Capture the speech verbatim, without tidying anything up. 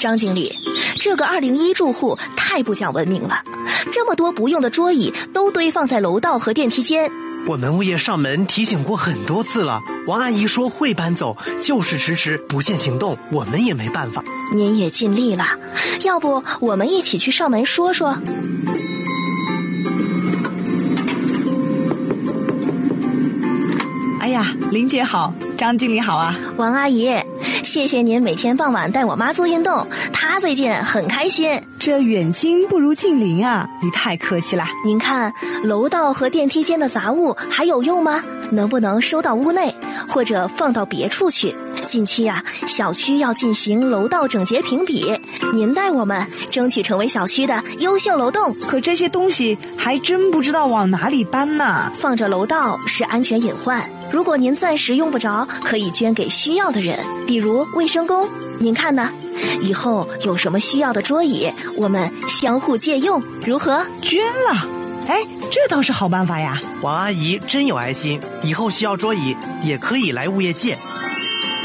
张经理，这个二零一住户太不讲文明了，这么多不用的桌椅都堆放在楼道和电梯间。 我们物业上门提醒过很多次了，王阿姨说会搬走，就是迟迟不见行动，我们也没办法。 您也尽力了，要不我们一起去上门说说？ 哎呀，林姐好，张经理好啊。 王阿姨，谢谢您每天傍晚带我妈做运动，她最近很开心。 这远亲不如近邻啊，你太客气了。 您看楼道和电梯间的杂物还有用吗？能不能收到屋内，或者放到别处去？近期啊，小区要进行楼道整洁评比，您带我们争取成为小区的优秀楼栋。 可这些东西还真不知道往哪里搬呢。 放着楼道是安全隐患，如果您暂时用不着，可以捐给需要的人，比如卫生工。您看呢？以后有什么需要的桌椅，我们相互借用，如何？ 捐了？哎，这倒是好办法呀。 王阿姨真有爱心，以后需要桌椅也可以来物业借。